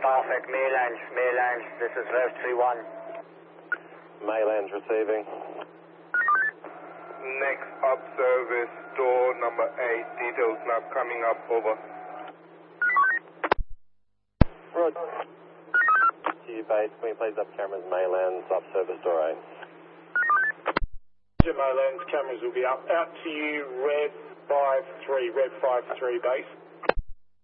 Perfect, Maylands, this is Rev 31. Maylands receiving. Next up service, door number 8, details not coming up, over. Roger. You base, can we please up cameras, Maylands, up service door 8. Maylands cameras will be up. Out to you, Red 53 base.